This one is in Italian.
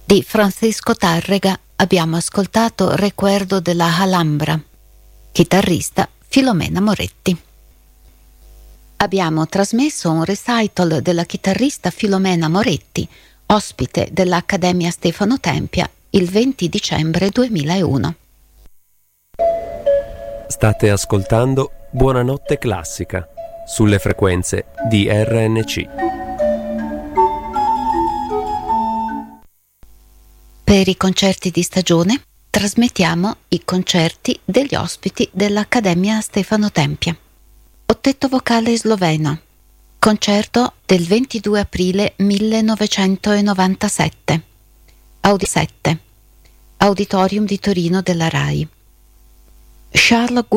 Di Francisco Tárrega abbiamo ascoltato Recuerdo della Alhambra, chitarrista Filomena Moretti. Abbiamo trasmesso un recital della chitarrista Filomena Moretti, ospite dell'Accademia Stefano Tempia, il 20 dicembre 2001. State ascoltando Buonanotte Classica sulle frequenze di RNC. Per i concerti di stagione trasmettiamo i concerti degli ospiti dell'Accademia Stefano Tempia. Ottetto vocale sloveno, concerto del 22 aprile 1997, Auditorium di Torino della RAI. Charles